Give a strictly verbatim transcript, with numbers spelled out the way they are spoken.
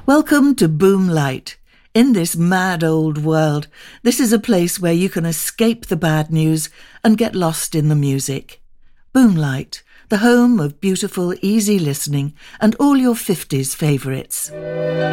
Welcome to Boomlight. In this mad old world, this is a place where you can escape the bad news and get lost in the music. Boomlight, the home of beautiful, easy listening and all your fifties favourites.